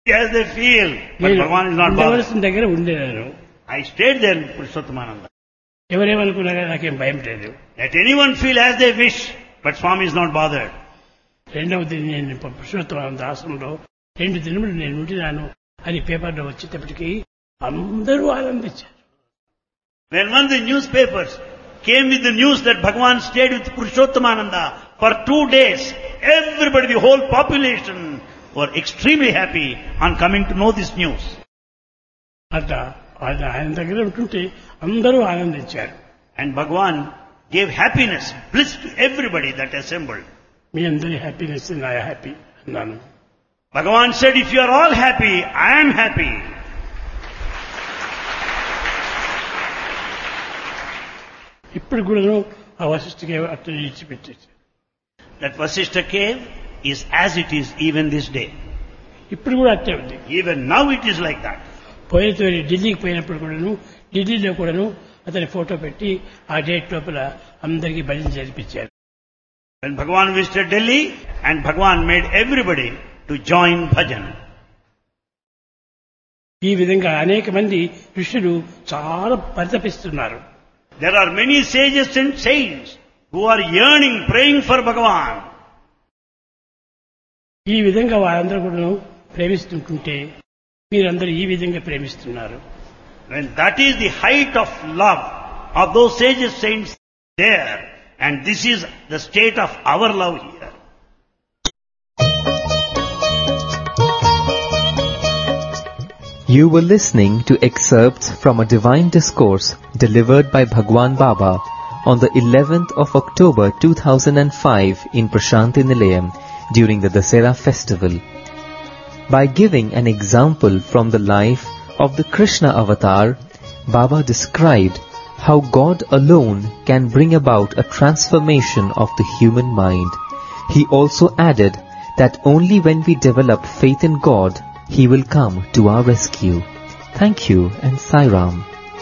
as they feel, but నేను Bhagavan is not bothered. ఉండవలసిన దగ్గర ఉండేదాను. I stayed there in Purushottamananda. ఎవరేమనుకున్నా కానీ నాకేం భయం లేదు. Let anyone feel as they wish, but Swami is not bothered. రెండవది నేను పురుషోత్తమానంద ఆశ్రమంలో 2 దినములు నేను ఉండినాను అని పేపర్లో వచ్చేటప్పటికి అందరూ ఆనందించారు. When one of the newspapers came with the news that Bhagavan stayed with Purushottamananda for 2 days, everybody, the whole population were extremely happy on coming to know this news. అట్లా ఆయన దగ్గర ఉంటుంటే అందరూ ఆనందించారు. And Bhagavan gave happiness, bliss to everybody that assembled. మీ అందరి happiness నా happy అన్నాను. Bhagavan said, if you are all happy, I am happy. ఇప్పుడు కూడా ఆ వశిష్ఠకి అట్లా ఇచ్చిపెట్టేసి That Vasishtha cave is as it is even this day. ఇప్పుడు కూడా అట్టే ఉంది. Even now it is like that. పోయిన ఢిల్లీకి పోయినప్పుడు కూడాను ఢిల్లీలో కూడాను అతని ఫోటో పెట్టి ఆ డేట్ లోపల అందరికీ భజన జరిపించారు. When Bhagavan visited Delhi, and Bhagavan made everybody to join bhajan. ఈ విధంగా అనేక మంది ఋషులు చాలా పరితపిస్తున్నారు. There are many sages and saints who are yearning, praying for Bhagavan. ఈ విధంగా వారందరూ కూడాను ప్రేమిస్తుంటుంటే మీరందరూ ఈ విధంగా ప్రేమిస్తున్నారు. When that is the height of love of those sages, saints there, and this is the state of our love here. You were listening to excerpts from a divine discourse delivered by Bhagwan Baba on the 11th of October 2005 in Prashanthi Nilayam during the Dasera festival. By giving an example from the life of the Krishna avatar, Baba described how God alone can bring about a transformation of the human mind. He also added that only when we develop faith in God, He will come to our rescue. Thank you and Sai Ram.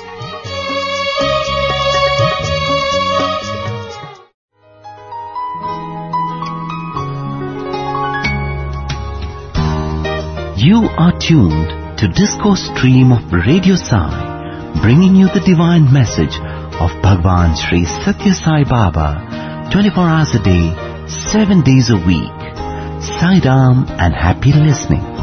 You are tuned to Discourse Stream of Radio Sai, bringing you the divine message of Bhagwan Sri Satya Sai Baba, 24 hours a day, 7 days a week. Sai Ram and happy listening.